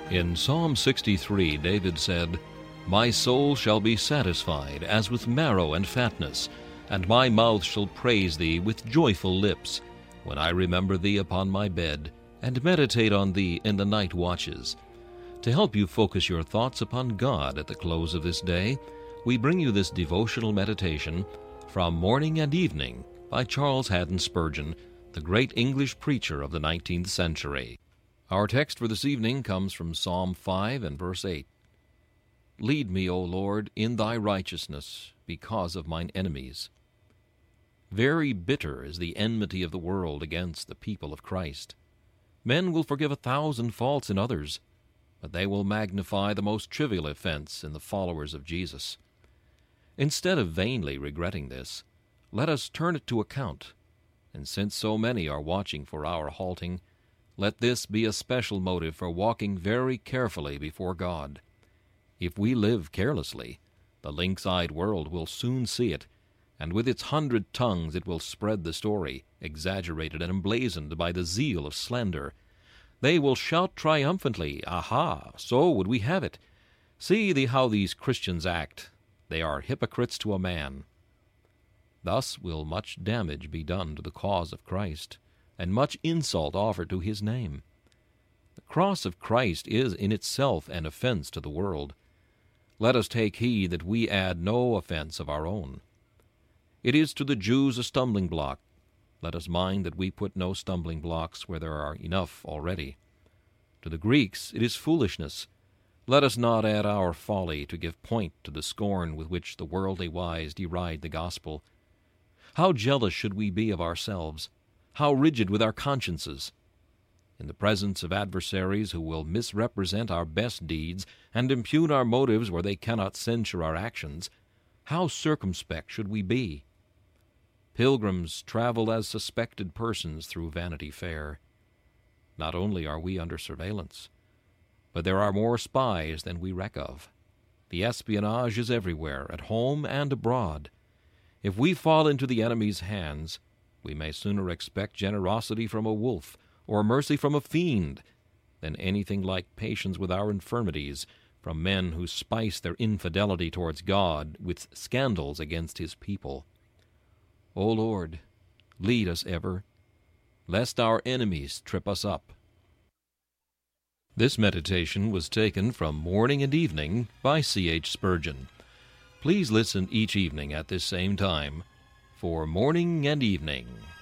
In Psalm 63, David said, "My soul shall be satisfied as with marrow and fatness, and my mouth shall praise thee with joyful lips, when I remember thee upon my bed, and meditate on thee in the night watches." To help you focus your thoughts upon God at the close of this day, we bring you this devotional meditation from Morning and Evening by Charles Haddon Spurgeon, the great English preacher of the 19th century. Our text for this evening comes from Psalm 5 and verse 8. "Lead me, O Lord, in thy righteousness, because of mine enemies." Very bitter is the enmity of the world against the people of Christ. Men will forgive 1,000 faults in others, but they will magnify the most trivial offense in the followers of Jesus. Instead of vainly regretting this, let us turn it to account, and since so many are watching for our halting, let this be a special motive for walking very carefully before God. If we live carelessly, the lynx-eyed world will soon see it, and with its 100 tongues it will spread the story, exaggerated and emblazoned by the zeal of slander. They will shout triumphantly, "Aha, so would we have it! See how these Christians act. They are hypocrites to a man." Thus will much damage be done to the cause of Christ, and much insult offered to his name. The cross of Christ is in itself an offense to the world. Let us take heed that we add no offense of our own. It is to the Jews a stumbling block. Let us mind that we put no stumbling blocks where there are enough already. To the Greeks it is foolishness. Let us not add our folly to give point to the scorn with which the worldly wise deride the gospel. How jealous should we be of ourselves? How rigid with our consciences? In the presence of adversaries who will misrepresent our best deeds and impugn our motives where they cannot censure our actions, how circumspect should we be? Pilgrims travel as suspected persons through Vanity Fair. Not only are we under surveillance, but there are more spies than we reck of. The espionage is everywhere, at home and abroad. If we fall into the enemy's hands, we may sooner expect generosity from a wolf or mercy from a fiend than anything like patience with our infirmities from men who spice their infidelity towards God with scandals against his people. O Lord, lead us ever, lest our enemies trip us up. This meditation was taken from Morning and Evening by C.H. Spurgeon. Please listen each evening at this same time for Morning and Evening.